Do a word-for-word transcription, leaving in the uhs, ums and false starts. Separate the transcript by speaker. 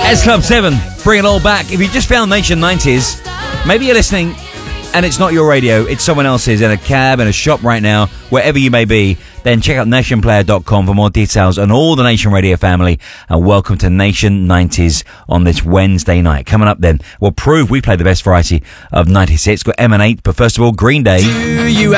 Speaker 1: S Club seven, bring it all back. If you just found Nation nineties, maybe you're listening and it's not your radio, it's someone else's in a cab, in a shop right now, wherever you may be, then check out nation player dot com for more details on all the Nation Radio family. And welcome to Nation nineties on this Wednesday night. Coming up then, we'll prove we play the best variety of nineties hits. Got M and eight, but first of all, Green Day.
Speaker 2: Do you